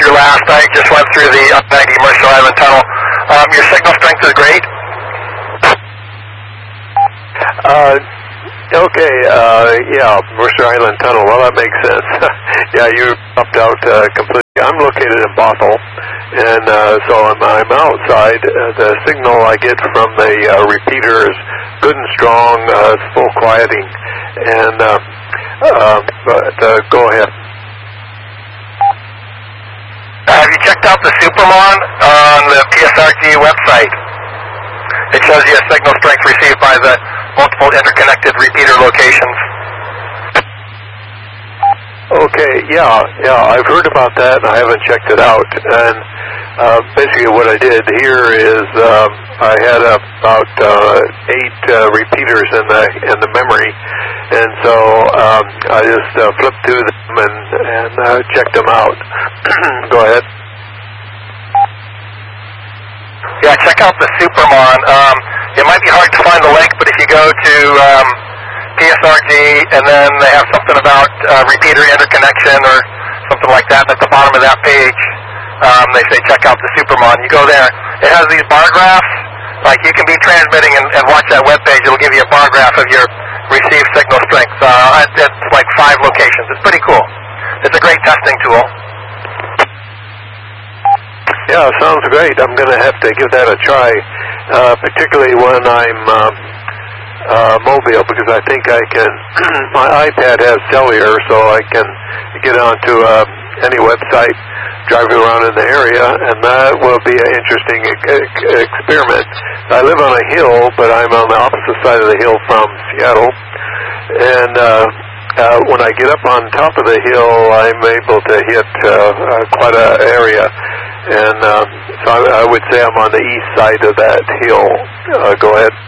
your last night. Just went through the I-90 Mercer Island Tunnel. Your signal strength is great. Okay, yeah, Mercer Island Tunnel. Well, that makes sense. Yeah, you dropped out completely. I'm located in Bothell, and so I'm outside. The signal I get from the repeater is good and strong. It's full quieting, and but go ahead. Have you checked out the Supermon on the PSRG website? It shows you a signal strength received by the multiple interconnected repeater locations. Okay, yeah, I've heard about that, and I haven't checked it out. And basically what I did here is I had about 8 repeaters in the memory, and so I just flipped through them and checked them out. Go ahead. Yeah, check out the Supermon. It might be hard to find the link, but if you go to PSRG and then they have something about repeater interconnection or something like that, and at the bottom of that page they say check out the Supermon. You go there. It has these bar graphs. Like you can be transmitting and watch that web page. It'll give you a bar graph of your received signal strength. It's like 5 locations. It's pretty cool. It's a great testing tool. Yeah, sounds great. I'm going to have to give that a try, particularly when I'm mobile, because I think I can, my iPad has cellular, so I can get onto any website driving around in the area, and that will be an interesting experiment. I live on a hill, but I'm on the opposite side of the hill from Seattle, and when I get up on top of the hill, I'm able to hit quite an area. And so I would say I'm on the east side of that hill. Go ahead.